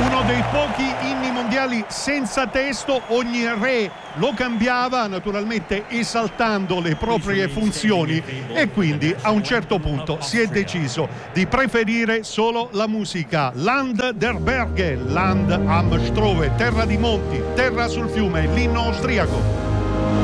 Uno dei pochi inni mondiali senza testo, ogni re lo cambiava, naturalmente esaltando le proprie funzioni, e quindi a un certo punto si è deciso di preferire solo la musica. Land der Berge, Land am Strohe, terra di monti, terra sul fiume, l'inno austriaco.